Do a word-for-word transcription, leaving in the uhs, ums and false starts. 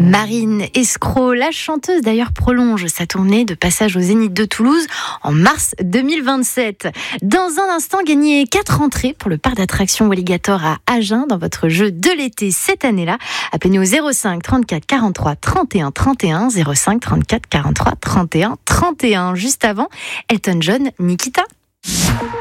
Marine Escroc, la chanteuse d'ailleurs, prolonge sa tournée de passage au Zénith de Toulouse en mars deux mille vingt-sept. Dans un instant, gagnez quatre entrées pour le parc d'attractions Walligator à Agen dans votre jeu de l'été cette année-là. Appelez-nous au zéro cinq trente-quatre quarante-trois trente et un trente et un, zéro cinq trente-quatre quarante-trois trente et un trente et un. Juste avant, Elton John, Nikita.